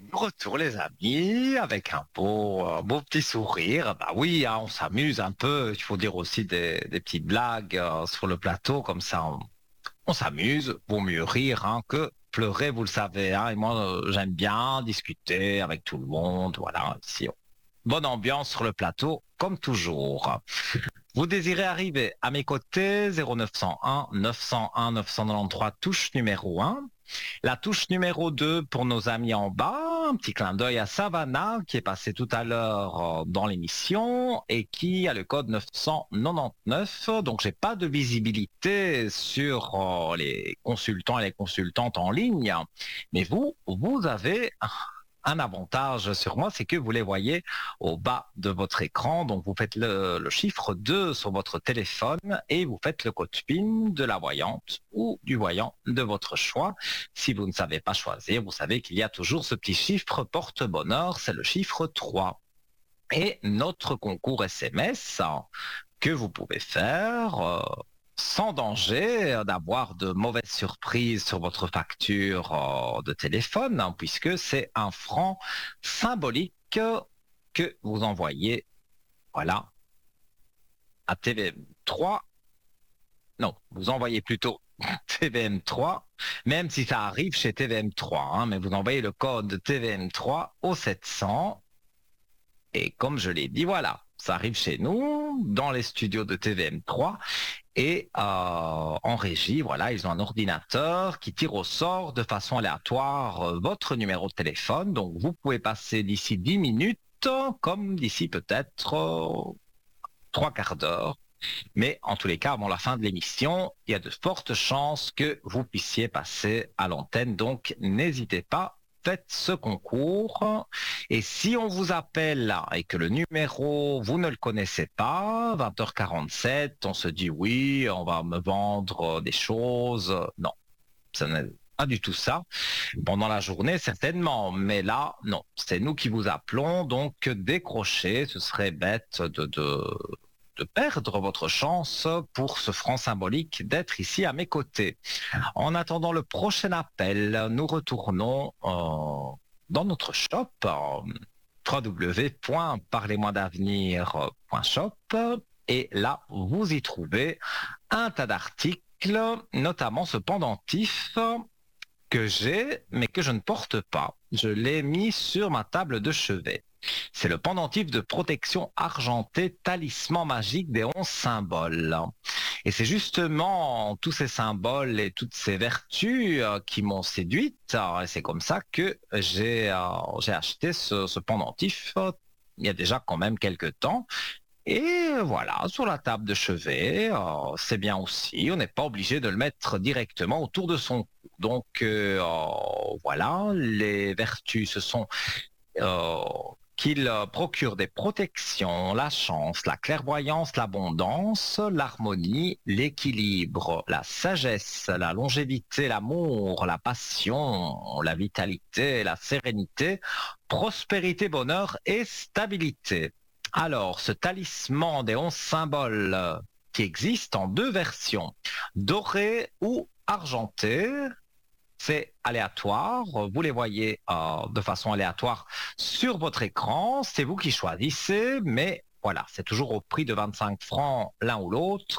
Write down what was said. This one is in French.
Retour les amis, avec un beau petit sourire. Bah oui, hein, on s'amuse un peu. Il faut dire aussi des petites blagues sur le plateau, comme ça on s'amuse. Vaut mieux rire hein, que pleurer, vous le savez. Hein. Et moi, j'aime bien discuter avec tout le monde. Voilà, ici, bonne ambiance sur le plateau, comme toujours. Vous désirez arriver à mes côtés, 0901 901 993, touche numéro 1. La touche numéro 2 pour nos amis en bas, un petit clin d'œil à Savannah qui est passé tout à l'heure dans l'émission et qui a le code 999. Donc j'ai pas de visibilité sur les consultants et les consultantes en ligne, mais vous avez un avantage sur moi, c'est que vous les voyez au bas de votre écran. Donc, vous faites le chiffre 2 sur votre téléphone et vous faites le code PIN de la voyante ou du voyant de votre choix. Si vous ne savez pas choisir, vous savez qu'il y a toujours ce petit chiffre porte-bonheur, c'est le chiffre 3. Et notre concours SMS que vous pouvez faire sans danger d'avoir de mauvaises surprises sur votre facture de téléphone, hein, puisque c'est un franc symbolique que vous envoyez, voilà, à TVM3. Non, vous envoyez plutôt TVM3, même si ça arrive chez TVM3, hein, mais vous envoyez le code TVM3 au 700. Et comme je l'ai dit, voilà, ça arrive chez nous, dans les studios de TVM3. Et en régie, voilà, ils ont un ordinateur qui tire au sort de façon aléatoire votre numéro de téléphone. Donc, vous pouvez passer d'ici 10 minutes, comme d'ici peut-être 3 quarts d'heure. Mais en tous les cas, avant la fin de l'émission, il y a de fortes chances que vous puissiez passer à l'antenne. Donc, n'hésitez pas, faites ce concours. Et si on vous appelle et que le numéro, vous ne le connaissez pas, 20h47, on se dit oui, on va me vendre des choses. Non, ça n'est pas du tout ça. Pendant la journée, certainement, mais là, non. C'est nous qui vous appelons, donc décrochez, ce serait bête de perdre votre chance pour ce franc symbolique d'être ici à mes côtés. En attendant le prochain appel, nous retournons dans notre shop, www.parlez-moi-d'avenir.shop, et là, vous y trouvez un tas d'articles, notamment ce pendentif que j'ai, mais que je ne porte pas. Je l'ai mis sur ma table de chevet. C'est le pendentif de protection argenté talisman magique des 11 symboles. Et c'est justement tous ces symboles et toutes ces vertus qui m'ont séduite. Et c'est comme ça que j'ai acheté ce pendentif il y a déjà quand même quelques temps. Et voilà, sur la table de chevet, c'est bien aussi. On n'est pas obligé de le mettre directement autour de son cou. Donc voilà, les vertus, ce sont euh, qu'il procure des protections, la chance, la clairvoyance, l'abondance, l'harmonie, l'équilibre, la sagesse, la longévité, l'amour, la passion, la vitalité, la sérénité, prospérité, bonheur et stabilité. Alors, ce talisman des 11 symboles qui existe en deux versions, doré ou argenté, c'est aléatoire, vous les voyez de façon aléatoire sur votre écran, c'est vous qui choisissez, mais voilà, c'est toujours au prix de 25 francs l'un ou l'autre.